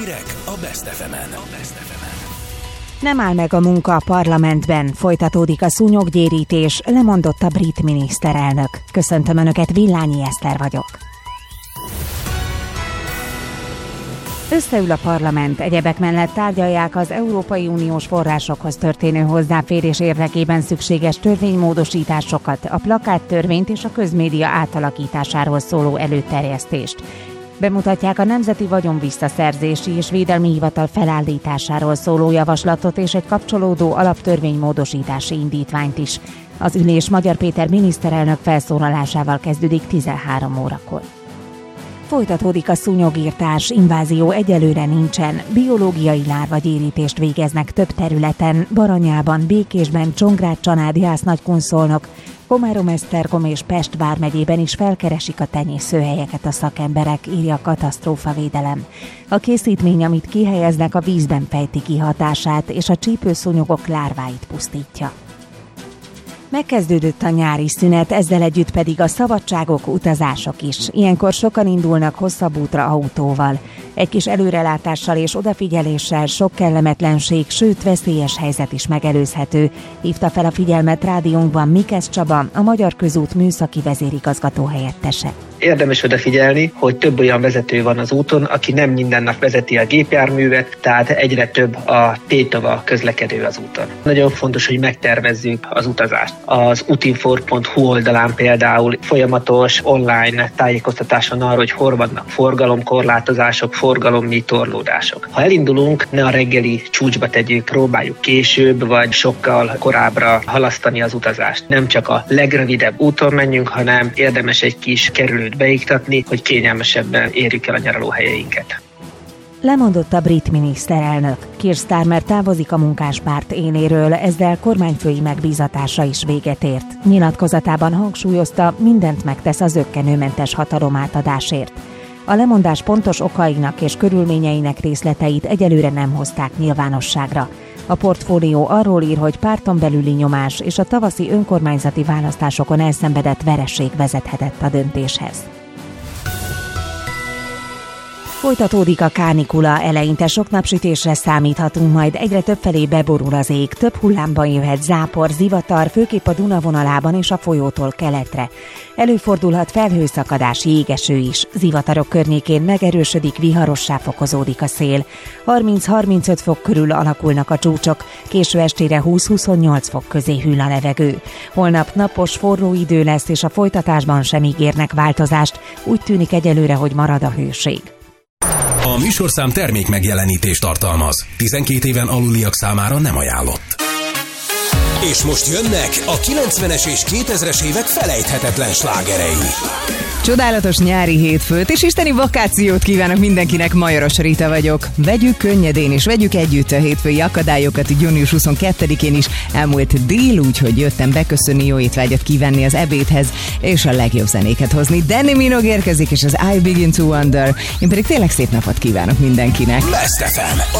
Hírek a Best FM-en. Nem áll meg a munka a parlamentben, folytatódik a szúnyoggyérítés, lemondott a brit miniszterelnök. Köszöntöm Önöket, Villányi Eszter vagyok. Összeül a parlament, egyebek mellett tárgyalják az Európai Uniós forrásokhoz történő hozzáférés érdekében szükséges törvénymódosításokat, a plakáttörvényt és a közmédia átalakításáról szóló előterjesztést. Bemutatják a Nemzeti Vagyonvisszaszerzési és Védelmi Hivatal felállításáról szóló javaslatot és egy kapcsolódó alaptörvénymódosítási indítványt is. Az ülés Magyar Péter miniszterelnök felszólalásával kezdődik 13 órakor. Folytatódik a szúnyogírtás, invázió egyelőre nincsen, biológiai lárvagyérítést végeznek több területen, Baranyában, Békésben, Csongrád-Csanád, Jász-Nagykunszolnok, Komárom-Esztergom és Pest vármegyében is felkeresik a tenyészőhelyeket a szakemberek, írja a katasztrófavédelem. A készítmény, amit kihelyeznek, a vízben fejti ki hatását, és a csípőszúnyogok lárváit pusztítja. Megkezdődött a nyári szünet, ezzel együtt pedig a szabadságok, utazások is. Ilyenkor sokan indulnak hosszabb útra autóval. Egy kis előrelátással és odafigyeléssel sok kellemetlenség, sőt veszélyes helyzet is megelőzhető. Hívta fel a figyelmet rádiónkban Mikesz Csaba, a Magyar Közút műszaki vezérigazgató helyettese. Érdemes odafigyelni, hogy több olyan vezető van az úton, aki nem minden nap vezeti a gépjárművet, tehát egyre több a tétova közlekedő az úton. Nagyon fontos, hogy megtervezzük az utazást. Az utinfor.hu oldalán például folyamatos online tájékoztatáson arról, hogy hol vannak forgalomkorlátozások, forgalommitorlódások. Ha elindulunk, ne a reggeli csúcsba tegyük, próbáljuk később vagy sokkal korábbra halasztani az utazást. Nem csak a legrövidebb úton menjünk, hanem érdemes egy kis kerülőt beiktatni, hogy kényelmesebben érjük el a nyaralóhelyeinket. Lemondott a brit miniszterelnök. Keir Starmer távozik a munkáspárt éléről, ezzel kormányfői megbízatása is véget ért. Nyilatkozatában hangsúlyozta, mindent megtesz a zökkenőmentes hatalomátadásért. A lemondás pontos okainak és körülményeinek részleteit egyelőre nem hozták nyilvánosságra. A portfólió arról ír, hogy párton belüli nyomás és a tavaszi önkormányzati választásokon elszenvedett vereség vezethetett a döntéshez. Folytatódik a kánikula, eleinte sok napsütésre számíthatunk, majd egyre többfelé beborul az ég, több hullámban jöhet zápor, zivatar, főképp a Duna vonalában és a folyótól keletre. Előfordulhat felhőszakadás, jégeső is, zivatarok környékén megerősödik, viharossá fokozódik a szél. 30-35 fok körül alakulnak a csúcsok, késő estére 20-28 fok közé hűl a levegő. Holnap napos, forró idő lesz, és a folytatásban sem ígérnek változást, úgy tűnik egyelőre, hogy marad a hőség. A műsorszám termék megjelenítést tartalmaz. 12 éven aluliak számára nem ajánlott. És most jönnek a 90-es és 2000-es évek felejthetetlen slágerei. Csodálatos nyári hétfőt és isteni vakációt kívánok mindenkinek, Majoros Rita vagyok. Vegyük könnyedén és vegyük együtt a hétfői akadályokat június 22-én is. Elmúlt dél, úgyhogy jöttem beköszönni, jó étvágyat kívánni az ebédhez, és a legjobb zenéket hozni. Danny Minogue érkezik, és az I Begin to Wonder. Én pedig tényleg szép napot kívánok mindenkinek. Best FM.